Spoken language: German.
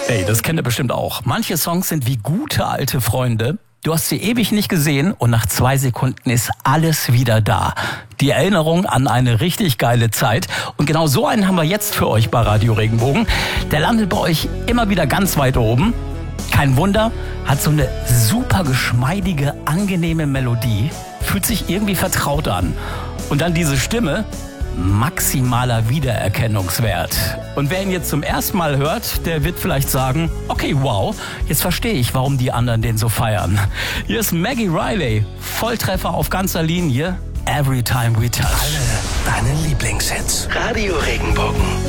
Ey, das kennt ihr bestimmt auch. Manche Songs sind wie gute alte Freunde. Du hast sie ewig nicht gesehen und nach 2 Sekunden ist alles wieder da. Die Erinnerung an eine richtig geile Zeit. Und genau so einen haben wir jetzt für euch bei Radio Regenbogen. Der landet bei euch immer wieder ganz weit oben. Kein Wunder, hat so eine super geschmeidige, angenehme Melodie. Fühlt sich irgendwie vertraut an. Und dann diese Stimme, maximaler Wiedererkennungswert. Und wer ihn jetzt zum ersten Mal hört, der wird vielleicht sagen, okay, wow, jetzt verstehe ich, warum die anderen den so feiern. Hier ist Maggie Riley, Volltreffer auf ganzer Linie, Every Time We Touch. Alle deine Lieblingshits. Radio Regenbogen.